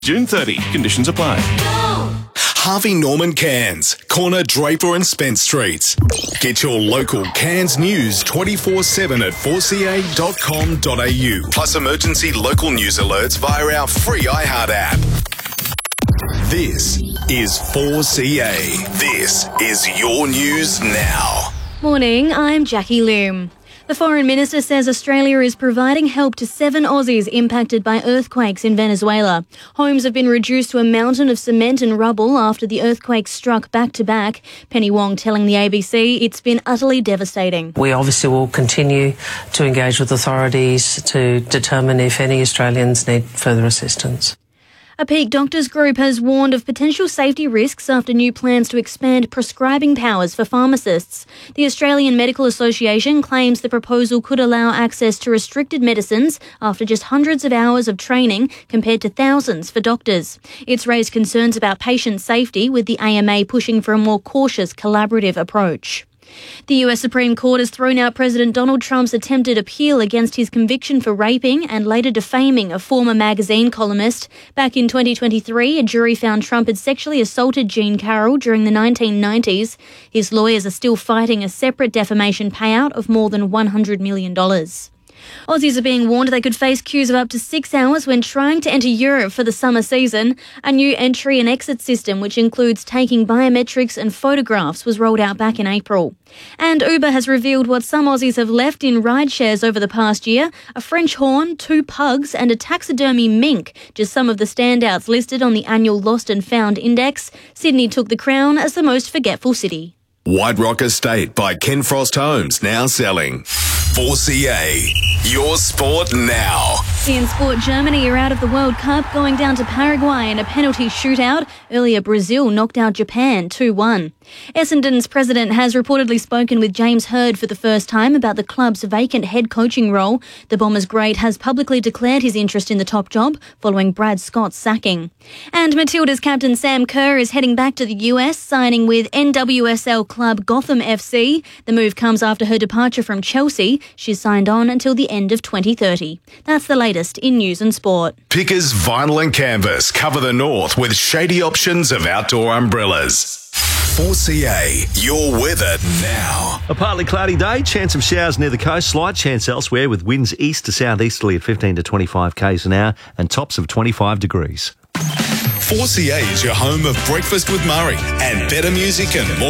June 30. Conditions apply. Harvey Norman Cairns, corner Draper and Spence Streets. Get your local Cairns news 24/7 at 4ca.com.au. Plus emergency local news alerts via our free iHeart app. This is 4CA. This is your news now. Morning, I'm Jackie Loom. The Foreign Minister says Australia is providing help to 7 Aussies impacted by earthquakes in Venezuela. Homes have been reduced to a mountain of cement and rubble after the earthquakes struck back-to-back. Penny Wong telling the ABC it's been utterly devastating. We obviously will continue to engage with authorities to determine if any Australians need further assistance. A Peak Doctors group has warned of potential safety risks after new plans to expand prescribing powers for pharmacists. The Australian Medical Association claims the proposal could allow access to restricted medicines after just hundreds of hours of training compared to thousands for doctors. It's raised concerns about patient safety, with the AMA pushing for a more cautious, collaborative approach. The US Supreme Court has thrown out President Donald Trump's attempted appeal against his conviction for raping and later defaming a former magazine columnist. Back in 2023, a jury found Trump had sexually assaulted Jean Carroll during the 1990s. His lawyers are still fighting a separate defamation payout of more than $100 million. Aussies are being warned they could face queues of up to 6 hours when trying to enter Europe for the summer season. A new entry and exit system, which includes taking biometrics and photographs, was rolled out back in April. And Uber has revealed what some Aussies have left in rideshares over the past year: a French horn, 2 pugs and a taxidermy mink, just some of the standouts listed on the annual Lost and Found Index. Sydney took the crown as the most forgetful city. White Rock Estate by Ken Frost Homes, now selling. 4CA, your sport now. In sport, Germany are out of the World Cup, going down to Paraguay in a penalty shootout. Earlier, Brazil knocked out Japan 2-1. Essendon's president has reportedly spoken with James Hird for the first time about the club's vacant head coaching role. The Bombers great has publicly declared his interest in the top job following Brad Scott's sacking. And Matilda's captain Sam Kerr is heading back to the US, signing with NWSL club Gotham FC. The move comes after her departure from Chelsea. She's signed on until the end of 2030. That's the latest in news and sport. Pickers Vinyl and Canvas cover the north with shady options of outdoor umbrellas. 4CA, your weather now. A partly cloudy day, chance of showers near the coast, slight chance elsewhere with winds east to southeasterly at 15 to 25 k's an hour and tops of 25 degrees. 4CA is your home of Breakfast with Murray and better music and more.